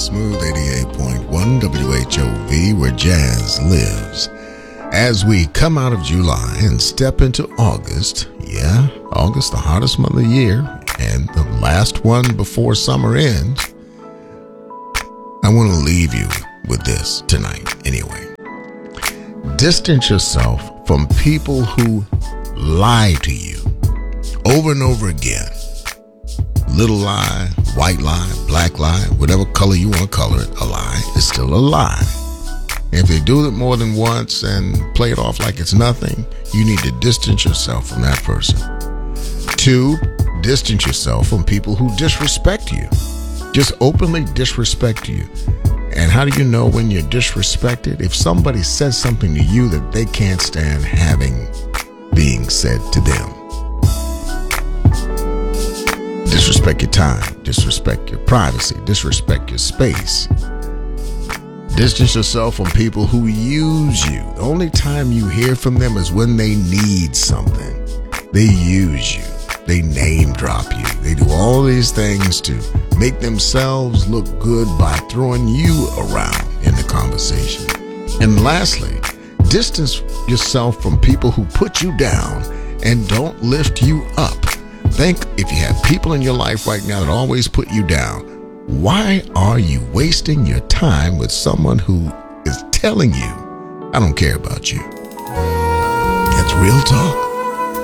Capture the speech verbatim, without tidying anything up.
Smooth eighty-eight point one W H O V, where jazz lives. As we come out of July and step into August, yeah, August, the hottest month of the year, and the last one before summer ends, I want to leave you with this tonight anyway. Distance yourself from people who lie to you over and over again. Little lie, white lie, black lie, whatever color you want to color it, a lie is still a lie. If they do it more than once and play it off like it's nothing, you need to distance yourself from that person. Two, distance yourself from people who disrespect you. Just openly disrespect you. And how do you know when you're disrespected? If somebody says something to you that they can't stand having being said to them. Disrespect your time, disrespect your privacy, disrespect your space. Distance yourself from people who use you. The only time you hear from them is when they need something. They use you. They name drop you. They do all these things to make themselves look good by throwing you around in the conversation. And lastly, distance yourself from people who put you down and don't lift you up. Think if you have people in your life right now that always put you down, why are you wasting your time with someone who is telling you, I don't care about you? That's real talk.